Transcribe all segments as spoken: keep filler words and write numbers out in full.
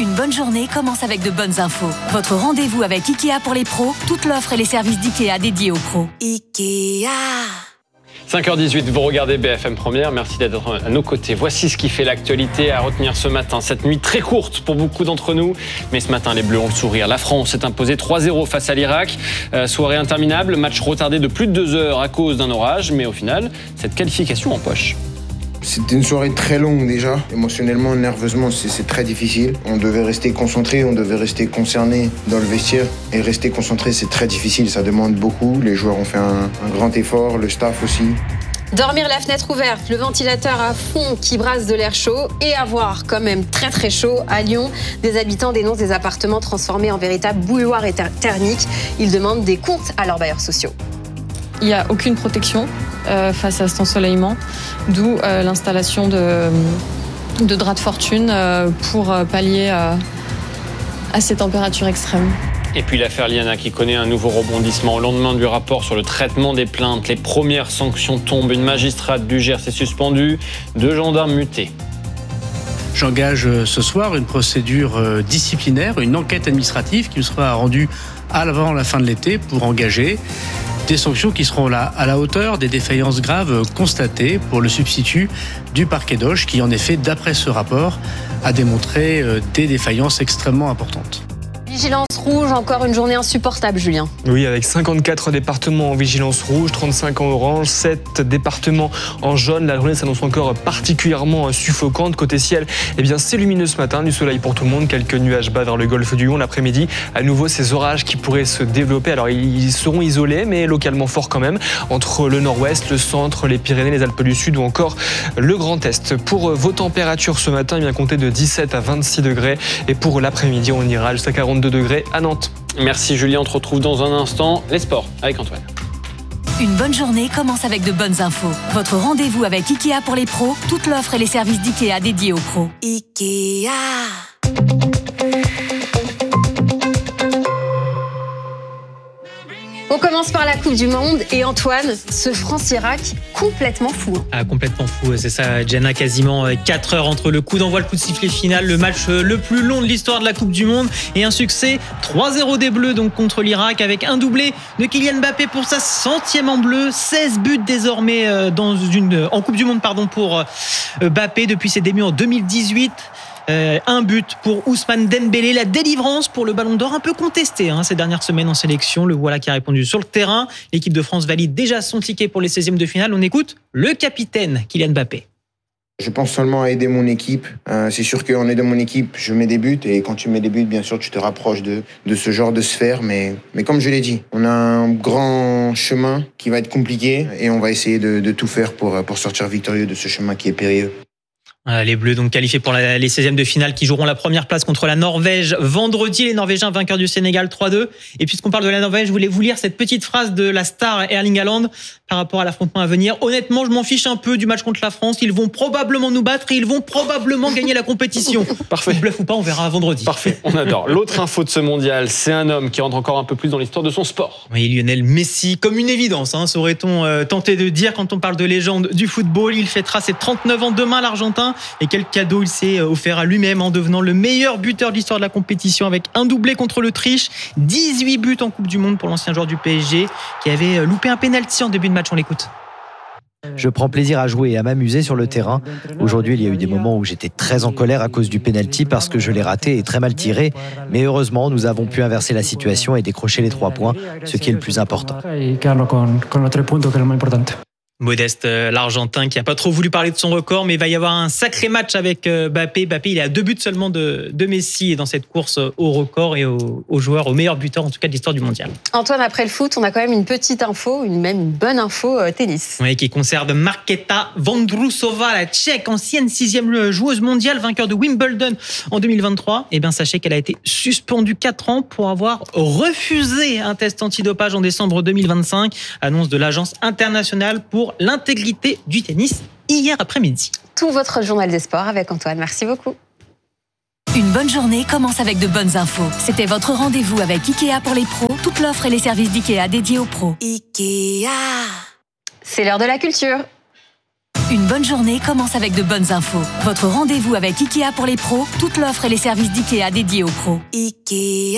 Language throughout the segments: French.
Une bonne journée commence avec de bonnes infos. Votre rendez-vous avec Ikea pour les pros, toute l'offre et les services d'Ikea dédiés aux pros. Ikea. cinq heures dix-huit, vous regardez B F M Première, merci d'être à nos côtés. Voici ce qui fait l'actualité à retenir ce matin. Cette nuit très courte pour beaucoup d'entre nous, mais ce matin les Bleus ont le sourire. La France s'est imposée trois zéro face à l'Irak. Euh, soirée interminable, match retardé de plus de deux heures à cause d'un orage, mais au final, cette qualification en poche. C'était une soirée très longue déjà. Émotionnellement, nerveusement, c'est, c'est très difficile. On devait rester concentré, on devait rester concerné dans le vestiaire. Et rester concentré, c'est très difficile, ça demande beaucoup. Les joueurs ont fait un, un grand effort, le staff aussi. Dormir la fenêtre ouverte, le ventilateur à fond qui brasse de l'air chaud et avoir quand même très très chaud à Lyon. Des habitants dénoncent des appartements transformés en véritables bouilloires thermiques. Ils demandent des comptes à leurs bailleurs sociaux. Il n'y a aucune protection euh, face à cet ensoleillement, d'où euh, l'installation de, de draps de fortune euh, pour pallier euh, à ces températures extrêmes. Et puis l'affaire Liana qui connaît un nouveau rebondissement. Au lendemain du rapport sur le traitement des plaintes, les premières sanctions tombent. Une magistrate du Gers est suspendue, deux gendarmes mutés. J'engage ce soir une procédure disciplinaire, une enquête administrative qui me sera rendue avant la fin de l'été pour engager des sanctions qui seront là à la hauteur des défaillances graves constatées pour le substitut du parquet d'Auch qui, en effet, d'après ce rapport, a démontré des défaillances extrêmement importantes. Vigilance rouge, encore une journée insupportable, Julien. Oui, avec cinquante-quatre départements en vigilance rouge, trente-cinq en orange, sept départements en jaune. La journée s'annonce encore particulièrement suffocante. Côté ciel, eh bien, c'est lumineux ce matin, du soleil pour tout le monde. Quelques nuages bas vers le golfe du Lion. L'après-midi, à nouveau, ces orages qui pourraient se développer. Alors, ils seront isolés, mais localement forts quand même, entre le nord-ouest, le centre, les Pyrénées, les Alpes du Sud ou encore le Grand Est. Pour vos températures ce matin, eh bien, comptez de dix-sept à vingt-six degrés. Et pour l'après-midi, on ira jusqu'à quarante-deux degrés à Nantes. Merci Julien, on te retrouve dans un instant. Les sports avec Antoine. Une bonne journée commence avec de bonnes infos. Votre rendez-vous avec Ikea pour les pros, toute l'offre et les services d'Ikea dédiés aux pros. Ikea. On commence par la Coupe du Monde et Antoine, ce France-Irak complètement fou. Ah, complètement fou, c'est ça, Jenna, quasiment quatre heures entre le coup d'envoi, le coup de sifflet final, le match le plus long de l'histoire de la Coupe du Monde et un succès trois zéro des Bleus donc contre l'Irak avec un doublé de Kylian Mbappé pour sa centième en bleu, seize buts désormais dans une, en Coupe du Monde pardon, pour Mbappé depuis ses débuts en deux mille dix-huit. Euh, un but pour Ousmane Dembélé, la délivrance pour le Ballon d'Or un peu contesté hein, ces dernières semaines en sélection. Le voilà qui a répondu sur le terrain. L'équipe de France valide déjà son ticket pour les seizièmes de finale. On écoute le capitaine Kylian Mbappé. Je pense seulement à aider mon équipe. Euh, c'est sûr qu'en aidant mon équipe, je mets des buts. Et quand tu mets des buts, bien sûr, tu te rapproches de, de ce genre de sphère. Mais, mais comme je l'ai dit, on a un grand chemin qui va être compliqué. Et on va essayer de, de tout faire pour, pour sortir victorieux de ce chemin qui est périlleux. Les Bleus donc qualifiés pour la, les seizièmes de finale qui joueront la première place contre la Norvège vendredi. Les Norvégiens vainqueurs du Sénégal trois deux. Et puisqu'on parle de la Norvège, je voulais vous lire cette petite phrase de la star Erling Haaland par rapport à l'affrontement à venir. Honnêtement, je m'en fiche un peu du match contre la France. Ils vont probablement nous battre et ils vont probablement gagner la compétition. Parfait. Bluff ou pas, on verra vendredi. Parfait, on adore. L'autre info de ce mondial, c'est un homme qui rentre encore un peu plus dans l'histoire de son sport. Oui, Lionel Messi, comme une évidence, hein, saurait-on euh, tenter de dire quand on parle de légende du football. Il fêtera ses trente-neuf ans demain, l'Argentin. Et quel cadeau il s'est offert à lui-même en devenant le meilleur buteur de l'histoire de la compétition avec un doublé contre l'Autriche, dix-huit buts en Coupe du Monde pour l'ancien joueur du P S G qui avait loupé un pénalty en début de match. On l'écoute. Je prends plaisir à jouer et à m'amuser sur le terrain. Aujourd'hui, il y a eu des moments où j'étais très en colère à cause du pénalty parce que je l'ai raté et très mal tiré. Mais heureusement, nous avons pu inverser la situation et décrocher les trois points, ce qui est le plus important. Modeste, l'Argentin, qui n'a pas trop voulu parler de son record, mais il va y avoir un sacré match avec Mbappé. Mbappé, il est à deux buts seulement de, de Messi et dans cette course au record et au, au joueur, au meilleur buteur en tout cas de l'histoire du mondial. Antoine, après le foot, on a quand même une petite info, une même une bonne info euh, tennis. Oui, qui concerne Markéta Vondrousova, la Tchèque, ancienne sixième joueuse mondiale, vainqueur de Wimbledon en deux mille vingt-trois. Eh bien, sachez qu'elle a été suspendue quatre ans pour avoir refusé un test antidopage en décembre deux mille vingt-cinq. Annonce de l'Agence internationale pour l'intégrité du tennis hier après-midi. Tout votre journal des sports avec Antoine. Merci beaucoup. Une bonne journée commence avec de bonnes infos. C'était votre rendez-vous avec Ikea pour les pros, toute l'offre et les services d'Ikea dédiés aux pros. Ikea. C'est l'heure de la culture. Une bonne journée commence avec de bonnes infos. Votre rendez-vous avec Ikea pour les pros, toute l'offre et les services d'Ikea dédiés aux pros. Ikea.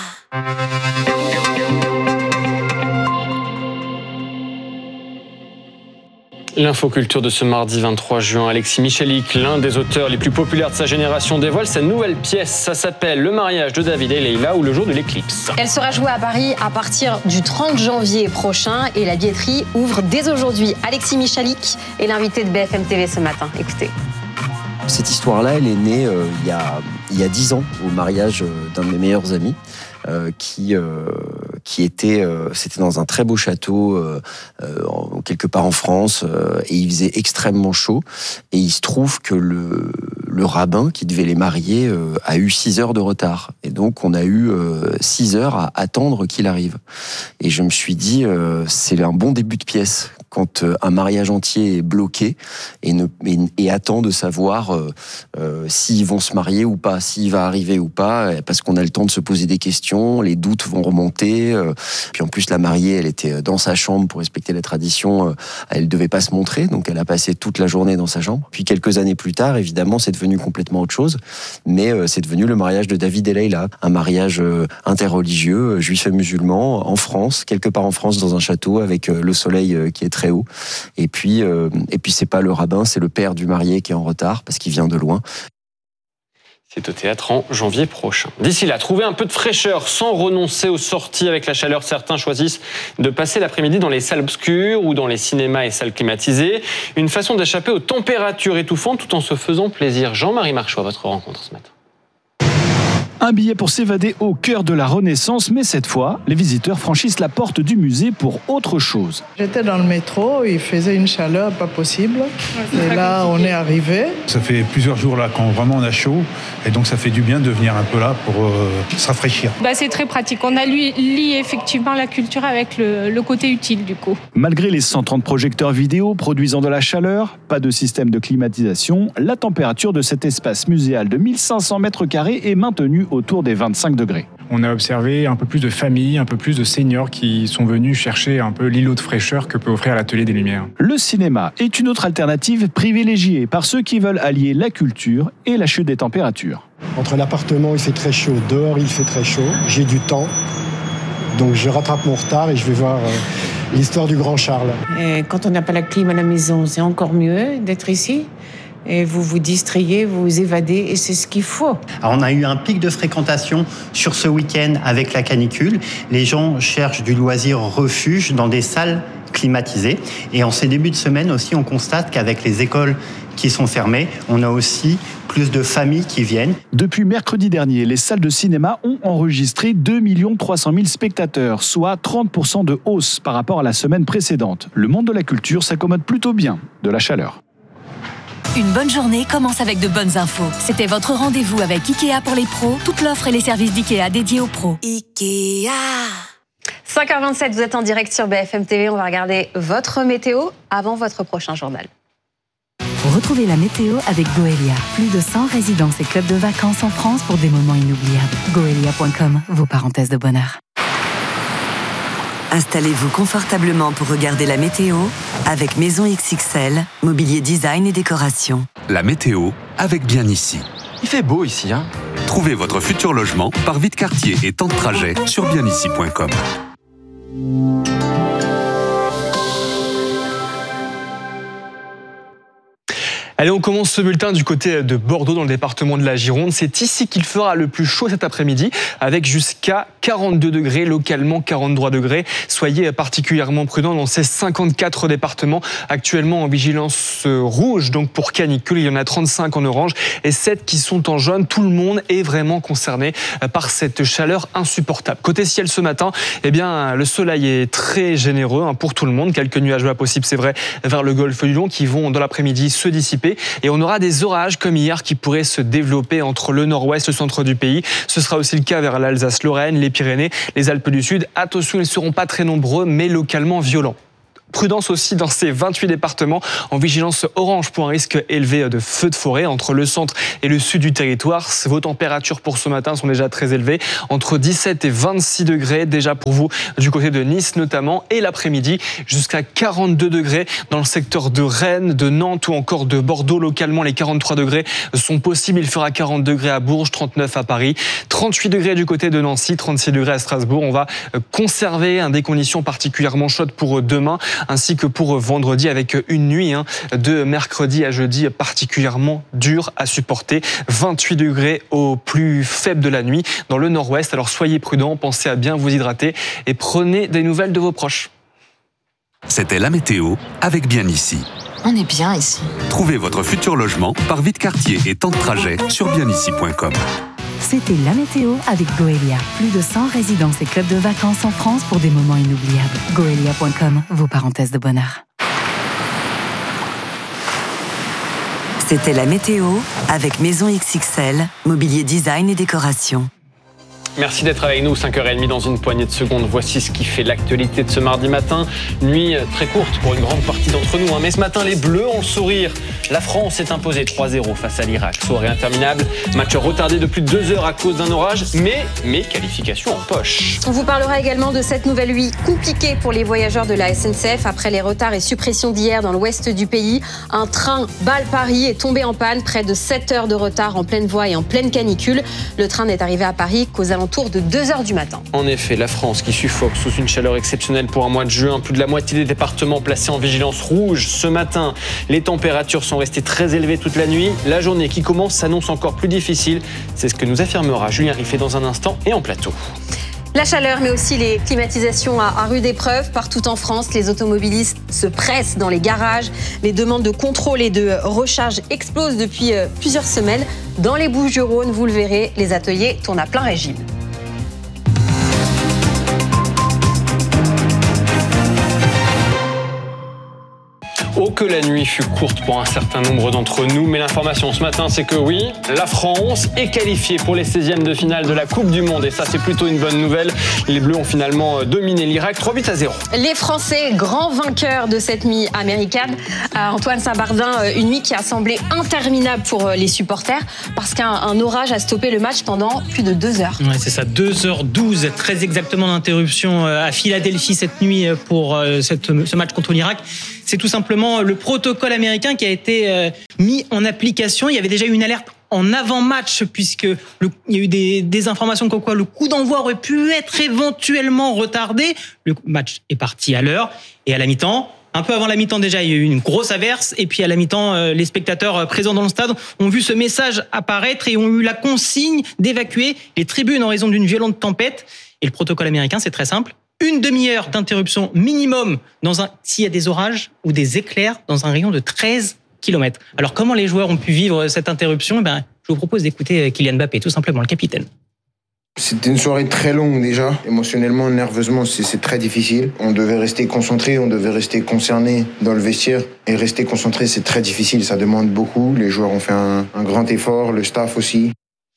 L'infoculture de ce mardi vingt-trois juin, Alexis Michalik, l'un des auteurs les plus populaires de sa génération, dévoile sa nouvelle pièce. Ça s'appelle Le mariage de David et Leïla ou Le jour de l'éclipse. Elle sera jouée à Paris à partir du trente janvier prochain et la billetterie ouvre dès aujourd'hui. Alexis Michalik est l'invité de B F M T V ce matin. Écoutez. Cette histoire-là, elle est née euh, il y a il y a dix ans au mariage d'un de mes meilleurs amis. Euh, qui euh, qui était euh, c'était dans un très beau château euh, euh, quelque part en France euh, et il faisait extrêmement chaud et il se trouve que le le rabbin qui devait les marier euh, a eu six heures de retard et donc on a eu euh, six heures à attendre qu'il arrive et je me suis dit euh, c'est un bon début de pièce quand euh, un mariage entier est bloqué et, ne, et, et attend de savoir euh, euh, s'ils vont se marier ou pas, s'il va arriver ou pas, parce qu'on a le temps de se poser des questions, les doutes vont remonter. Euh, puis en plus, la mariée, elle était dans sa chambre pour respecter la tradition. Euh, elle devait pas se montrer, donc elle a passé toute la journée dans sa chambre. Puis quelques années plus tard, évidemment, c'est devenu complètement autre chose. Mais euh, c'est devenu le mariage de David et Leïla, un mariage euh, interreligieux, euh, juif et musulman, en France, quelque part en France, dans un château avec euh, le soleil euh, qui est très haut. Et puis, euh, et puis c'est pas le rabbin, c'est le père du marié qui est en retard parce qu'il vient de loin. C'est au théâtre en janvier prochain. D'ici là, trouver un peu de fraîcheur sans renoncer aux sorties avec la chaleur. Certains choisissent de passer l'après-midi dans les salles obscures ou dans les cinémas et salles climatisées. Une façon d'échapper aux températures étouffantes tout en se faisant plaisir. Jean-Marie Marchot à votre rencontre ce matin. Un billet pour s'évader au cœur de la Renaissance, mais cette fois, les visiteurs franchissent la porte du musée pour autre chose. J'étais dans le métro, il faisait une chaleur pas possible. Ouais, et là, compliqué. On est arrivé. Ça fait plusieurs jours là quand vraiment on a chaud, et donc ça fait du bien de venir un peu là pour euh, se rafraîchir. Bah, c'est très pratique. On a lié effectivement la culture avec le, le côté utile du coup. Malgré les cent trente projecteurs vidéo produisant de la chaleur, pas de système de climatisation, la température de cet espace muséal de mille cinq cents mètres carrés est maintenue autour des vingt-cinq degrés. On a observé un peu plus de familles, un peu plus de seniors qui sont venus chercher un peu l'îlot de fraîcheur que peut offrir l'Atelier des Lumières. Le cinéma est une autre alternative privilégiée par ceux qui veulent allier la culture et la chute des températures. Entre l'appartement, il fait très chaud, dehors, il fait très chaud, j'ai du temps, donc je rattrape mon retard et je vais voir euh, l'histoire du Grand Charles. Et quand on n'a pas la clim à la maison, c'est encore mieux d'être ici. Et vous vous distrayez, vous vous évadez, et c'est ce qu'il faut. Alors on a eu un pic de fréquentation sur ce week-end avec la canicule. Les gens cherchent du loisir refuge dans des salles climatisées. Et en ces débuts de semaine aussi, on constate qu'avec les écoles qui sont fermées, on a aussi plus de familles qui viennent. Depuis mercredi dernier, les salles de cinéma ont enregistré deux millions trois cent mille spectateurs, soit trente pour cent de hausse par rapport à la semaine précédente. Le monde de la culture s'accommode plutôt bien de la chaleur. Une bonne journée commence avec de bonnes infos. C'était votre rendez-vous avec Ikea pour les pros, toute l'offre et les services d'Ikea dédiés aux pros. Ikea. cinq heures vingt-sept, vous êtes en direct sur B F M T V. On va regarder votre météo avant votre prochain journal. Retrouvez la météo avec Goelia. Plus de cent résidences et clubs de vacances en France pour des moments inoubliables. Goelia point com, vos parenthèses de bonheur. Installez-vous confortablement pour regarder la météo avec Maison X X L, mobilier design et décoration. La météo avec Bien Ici. Il fait beau ici, hein? Trouvez votre futur logement par vide quartier et temps de trajet sur bien ici point com. Allez, on commence ce bulletin du côté de Bordeaux, dans le département de la Gironde. C'est ici qu'il fera le plus chaud cet après-midi, avec jusqu'à quarante-deux degrés, localement quarante-trois degrés. Soyez particulièrement prudents dans ces cinquante-quatre départements actuellement en vigilance rouge, donc pour canicule. Il y en a trente-cinq en orange et sept qui sont en jaune. Tout le monde est vraiment concerné par cette chaleur insupportable. Côté ciel ce matin, eh bien, le soleil est très généreux pour tout le monde. Quelques nuages bas possibles, c'est vrai, vers le golfe du Lion qui vont dans l'après-midi se dissiper. Et on aura des orages comme hier qui pourraient se développer entre le nord-ouest et le centre du pays. Ce sera aussi le cas vers l'Alsace-Lorraine, les Pyrénées, les Alpes du Sud. Attention, ils ne seront pas très nombreux, mais localement violents. Prudence aussi dans ces vingt-huit départements en vigilance orange pour un risque élevé de feux de forêt entre le centre et le sud du territoire. Vos températures pour ce matin sont déjà très élevées, entre dix-sept et vingt-six degrés déjà pour vous du côté de Nice notamment, et l'après-midi jusqu'à quarante-deux degrés dans le secteur de Rennes, de Nantes ou encore de Bordeaux. Localement, les quarante-trois degrés sont possibles. Il fera quarante degrés à Bourges, trente-neuf à Paris, trente-huit degrés du côté de Nancy, trente-six degrés à Strasbourg. On va conserver hein, des conditions particulièrement chaudes pour demain, ainsi que pour vendredi, avec une nuit hein, de mercredi à jeudi particulièrement dure à supporter. vingt-huit degrés au plus faible de la nuit dans le nord-ouest. Alors soyez prudents, pensez à bien vous hydrater et prenez des nouvelles de vos proches. C'était la météo avec Bien Ici. On est bien ici. Trouvez votre futur logement par Vite Quartier et temps de trajet sur bien ici point com. C'était la météo avec Goelia. Plus de cent résidences et clubs de vacances en France pour des moments inoubliables. Goelia point com, vos parenthèses de bonheur. C'était la météo avec Maison X X L, mobilier design et décoration. Merci d'être avec nous, cinq heures trente dans une poignée de secondes. Voici ce qui fait l'actualité de ce mardi matin. Nuit très courte pour une grande partie d'entre nous. Mais ce matin, les Bleus ont le sourire. La France s'est imposée trois zéro face à l'Irak. Soirée interminable, match retardé de plus de deux heures à cause d'un orage, mais, mais qualification en poche. On vous parlera également de cette nouvelle nuit compliquée pour les voyageurs de la S N C F. Après les retards et suppressions d'hier dans l'ouest du pays, un train Bâle-Paris est tombé en panne. Près de sept heures de retard en pleine voie et en pleine canicule. Le train n'est arrivé à Paris qu'aux alentours de deux heures du matin. En effet, la France qui suffoque sous une chaleur exceptionnelle pour un mois de juin. Plus de la moitié des départements placés en vigilance rouge ce matin. Les températures sont restées très élevées toute la nuit. La journée qui commence s'annonce encore plus difficile. C'est ce que nous affirmera Julien Riffet dans un instant et en plateau. La chaleur, mais aussi les climatisations à, à rude épreuve. Partout en France, les automobilistes se pressent dans les garages. Les demandes de contrôle et de recharge explosent depuis euh, plusieurs semaines. Dans les Bouches-du-Rhône, vous le verrez, les ateliers tournent à plein régime. Oh que la nuit fut courte pour un certain nombre d'entre nous, mais l'information ce matin c'est que oui, la France est qualifiée pour les seizièmes de finale de la Coupe du Monde et ça c'est plutôt une bonne nouvelle. Les Bleus ont finalement dominé l'Irak trois buts à zéro. Les Français, grands vainqueurs de cette nuit américaine. Euh, Antoine Saint-Bardin, une nuit qui a semblé interminable pour les supporters parce qu'un un orage a stoppé le match pendant plus de deux heures. Ouais, c'est ça, deux heures douze, très exactement d'interruption à Philadelphie cette nuit pour cette, ce match contre l'Irak. C'est tout simplement le protocole américain qui a été mis en application. Il y avait déjà eu une alerte en avant-match puisque le, il y a eu des, des informations comme quoi le coup d'envoi aurait pu être éventuellement retardé. Le match est parti à l'heure et à la mi-temps. Un peu avant la mi-temps déjà, il y a eu une grosse averse et puis à la mi-temps, les spectateurs présents dans le stade ont vu ce message apparaître et ont eu la consigne d'évacuer les tribunes en raison d'une violente tempête. Et le protocole américain, c'est très simple. Une demi-heure d'interruption minimum dans un, s'il y a des orages ou des éclairs dans un rayon de treize kilomètres. Alors comment les joueurs ont pu vivre cette interruption ? Eh ben, je vous propose d'écouter Kylian Mbappé, tout simplement, le capitaine. C'était une soirée très longue déjà. Émotionnellement, nerveusement, c'est, c'est très difficile. On devait rester concentré, on devait rester concerné dans le vestiaire. Et rester concentré, c'est très difficile, ça demande beaucoup. Les joueurs ont fait un, un grand effort, le staff aussi.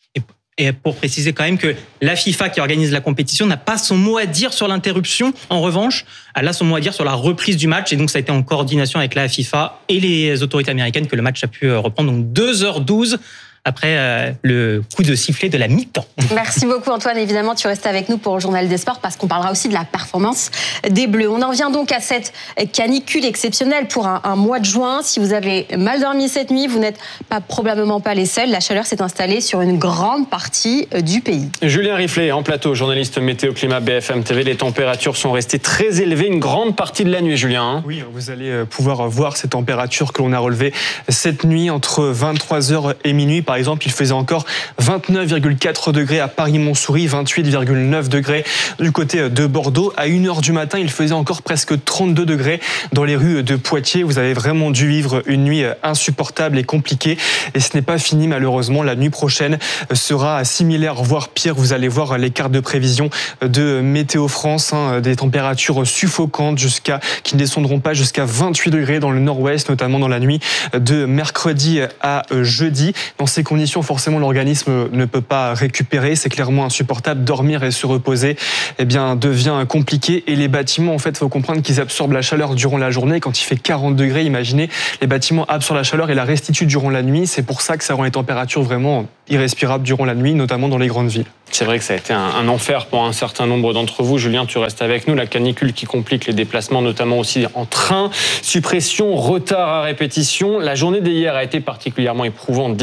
Et pour préciser quand même que la FIFA qui organise la compétition n'a pas son mot à dire sur l'interruption. En revanche, elle a son mot à dire sur la reprise du match. Et donc, ça a été en coordination avec la FIFA et les autorités américaines que le match a pu reprendre. Donc, deux heures douze après euh, le coup de sifflet de la mi-temps. Merci beaucoup Antoine. Évidemment, tu restes avec nous pour le Journal des Sports parce qu'on parlera aussi de la performance des Bleus. On en vient donc à cette canicule exceptionnelle pour un, un mois de juin. Si vous avez mal dormi cette nuit, vous n'êtes pas, probablement pas les seuls. La chaleur s'est installée sur une grande partie du pays. Julien Rifflet en plateau, journaliste météo climat B F M T V. Les températures sont restées très élevées une grande partie de la nuit, Julien. Hein. Oui, vous allez pouvoir voir ces températures que l'on a relevées cette nuit entre vingt-trois heures et minuit. Par exemple, il faisait encore vingt-neuf virgule quatre degrés à Paris-Montsouris, vingt-huit virgule neuf degrés du côté de Bordeaux. À une heure du matin, il faisait encore presque trente-deux degrés dans les rues de Poitiers. Vous avez vraiment dû vivre une nuit insupportable et compliquée. Et ce n'est pas fini, malheureusement. La nuit prochaine sera similaire, voire pire. Vous allez voir les cartes de prévision de Météo France, hein, des températures suffocantes jusqu'à, qui ne descendront pas jusqu'à vingt-huit degrés dans le nord-ouest, notamment dans la nuit de mercredi à jeudi. Dans ces ces conditions, forcément, l'organisme ne peut pas récupérer. C'est clairement insupportable. Dormir et se reposer, eh bien, devient compliqué. Et les bâtiments, en fait, il faut comprendre qu'ils absorbent la chaleur durant la journée. Quand il fait quarante degrés, imaginez, les bâtiments absorbent la chaleur et la restituent durant la nuit. C'est pour ça que ça rend les températures vraiment irrespirables durant la nuit, notamment dans les grandes villes. C'est vrai que ça a été un, un enfer pour un certain nombre d'entre vous. Julien, tu restes avec nous. La canicule qui complique les déplacements, notamment aussi en train. Suppression, retard à répétition. La journée d'hier a été particulièrement éprouvante.